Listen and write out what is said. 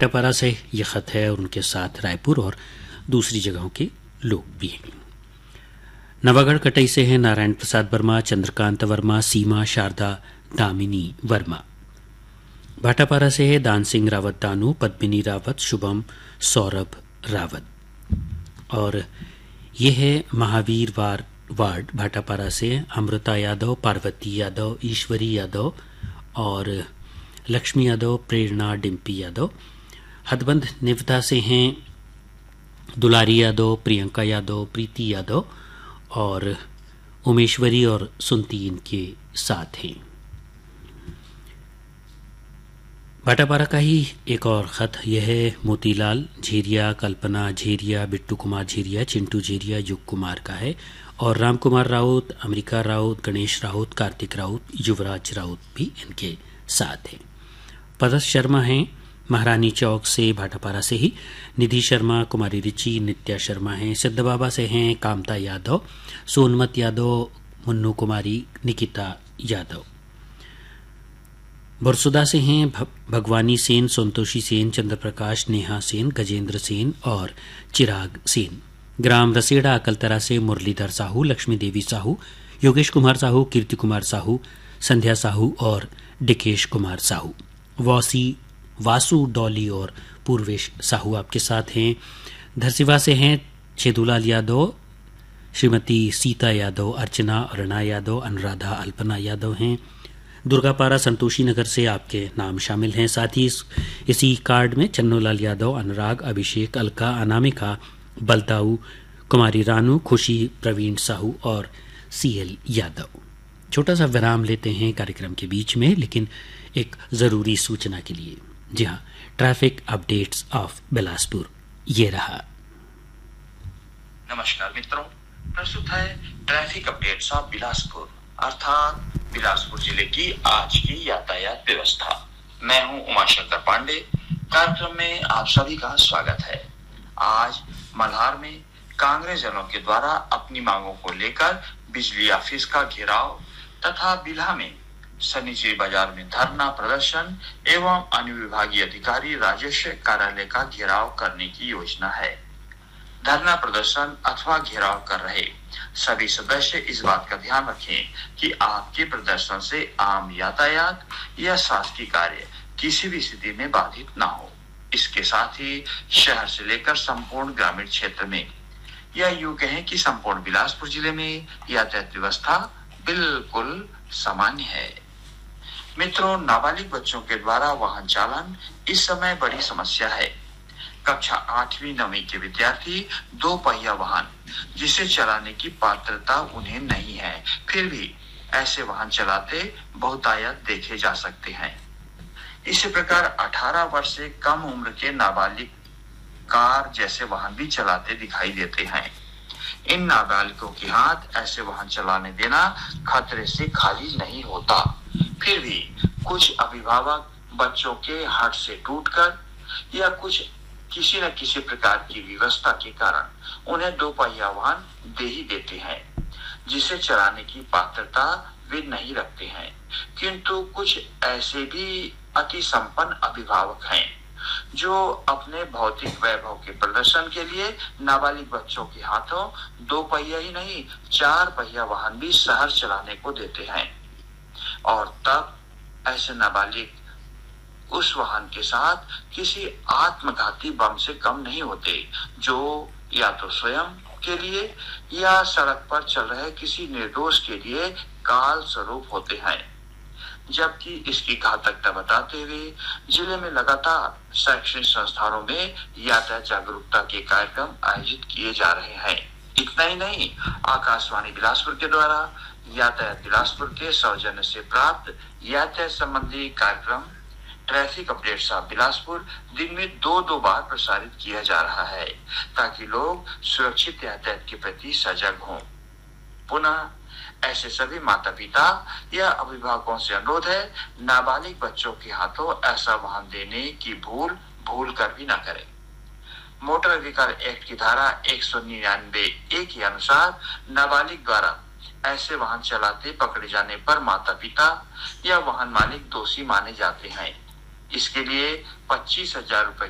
भाटापारा से ये खत है और उनके साथ रायपुर और दूसरी जगहों के लोग भी हैं। नवागढ़ कटई से हैं नारायण प्रसाद वर्मा, चंद्रकांत वर्मा, सीमा शारदा दामिनी वर्मा। भाटापारा से है दान सिंह रावत दानू, पद्मिनी रावत, शुभम सौरभ रावत। और ये है महावीर वार्ड भाटापारा से अमृता यादव, पार्वती यादव, ईश्वरी यादव और लक्ष्मी यादव, प्रेरणा डिम्पी यादव। हदबंद निवता से हैं दुलारी यादव, प्रियंका यादव, प्रीति यादव और उमेश्वरी और सुनती इनके साथ हैं। भाटापारा का ही एक और खत यह है मोतीलाल झेरिया, कल्पना झेरिया, बिट्टू कुमार झेरिया, चिंटू झेरिया, युग कुमार का है और राम कुमार राउत, अमरिका राउत, गणेश राउत, कार्तिक राउत, युवराज राउत भी इनके साथ हैं। पदस शर्मा हैं महारानी चौक से भाटापारा से ही, निधि शर्मा, कुमारी रिची, नित्या शर्मा हैं सिद्ध बाबा से हैं, कामता यादव, सोनमत यादव, मुन्नू कुमारी, निकिता यादव। बरसुदा से हैं भगवानी सेन, संतोषी सेन, चंद्रप्रकाश, नेहा सेन, गजेंद्र सेन और चिराग सेन। ग्राम रसेड़ा अकलतरा से मुरलीधर साहू, लक्ष्मी देवी साहू, योगेश कुमार साहू, कीर्ति कुमार साहू, संध्या साहू और डिकेश कुमार साहू। वासु डॉली और पूर्वेश साहू आपके साथ हैं। धरसीवा से हैं छेदूलाल यादव, श्रीमती सीता यादव, अर्चना अरुणा यादव, अनुराधा अल्पना यादव हैं। दुर्गापारा संतोषी नगर से आपके नाम शामिल हैं। साथ ही इसी कार्ड में चन्नूलाल यादव, अनुराग, अभिषेक, अलका, अनामिका, बलताऊ, कुमारी रानू, खुशी, प्रवीण साहू और सीएल यादव। छोटा सा विराम लेते हैं कार्यक्रम के बीच में, लेकिन एक जरूरी सूचना के लिए। जी हाँ, ट्रैफिक अपडेट्स ऑफ बिलासपुर ये रहा। नमस्कार मित्रों, प्रस्तुत है ट्रैफिक अपडेट्स ऑफ बिलासपुर अर्थात बिलासपुर जिले की आज की यातायात व्यवस्था। मैं हूं उमाशंकर पांडे। कार्यक्रम में आप सभी का स्वागत है। आज मल्हार में कांग्रेस जनों के द्वारा अपनी मांगों को लेकर बिजली ऑफिस का घेराव तथा बिल्हा में सनीचरी बाजार में धरना प्रदर्शन एवं अनुविभागीय अधिकारी राजस्व कार्यालय का घेराव करने की योजना है। धरना प्रदर्शन अथवा घेराव कर रहे सभी सदस्य इस बात का ध्यान रखें कि आपके प्रदर्शन से आम यातायात या शासकीय कार्य किसी भी स्थिति में बाधित न हो। इसके साथ ही शहर से लेकर संपूर्ण ग्रामीण क्षेत्र में या यूं कहें कि संपूर्ण बिलासपुर जिले में यातायात व्यवस्था बिल्कुल सामान्य है। मित्रों, नाबालिग बच्चों के द्वारा वाहन चालन इस समय बड़ी समस्या है। कक्षा 8वीं 9वीं के विद्यार्थी दो पहिया वाहन जिसे चलाने की पात्रता उन्हें नहीं है, फिर भी ऐसे वाहन चलाते बहुतायत देखे जा सकते हैं। इसी प्रकार 18 वर्ष से कम उम्र के नाबालिग कार जैसे वाहन भी चलाते दिखाई देते हैं। इन नाबालिगों के हाथ ऐसे वाहन चलाने देना खतरे से खाली नहीं होता। फिर भी कुछ अभिभावक बच्चों के हट से टूटकर या किसी न किसी प्रकार की व्यवस्था के कारण उन्हें दो पहिया वाहन दे ही देते हैं, जिसे चलाने की पात्रता वे नहीं रखते हैं। किंतु कुछ ऐसे भी अति संपन्न अभिभावक हैं जो अपने भौतिक वैभव के प्रदर्शन के लिए नाबालिग बच्चों के हाथों दो पहिया ही नहीं 4 पहिया वाहन भी शहर चलाने को देते हैं और तब ऐसे नाबालिग उस वाहन के साथ किसी आत्मघाती बम से कम नहीं होते, जो या तो स्वयं के लिए या सड़क पर चल रहे किसी निर्दोष के लिए काल स्वरूप होते हैं। जबकि इसकी घातकता बताते हुए जिले में लगातार शैक्षणिक संस्थानों में यातायात जागरूकता के कार्यक्रम आयोजित किए जा रहे हैं। इतना ही नहीं, आकाशवाणी बिलासपुर के द्वारा यातायात बिलासपुर के सौजन्य से प्राप्त यातायात संबंधी कार्यक्रम ट्रैफिक अपडेट्स ऑफ बिलासपुर दिन में 2 बार प्रसारित किया जा रहा है, ताकि लोग सुरक्षित यातायात के प्रति सजग हों। पुनः ऐसे सभी माता पिता या अभिभावकों से अनुरोध है, नाबालिग बच्चों के हाथों ऐसा वाहन देने की भूल कर भी न करें। मोटर अधिकार एक्ट की धारा 199A के अनुसार नाबालिग द्वारा ऐसे वाहन चलाते पकड़े जाने पर माता पिता या वाहन मालिक दोषी माने जाते हैं। इसके लिए 25,000 रुपए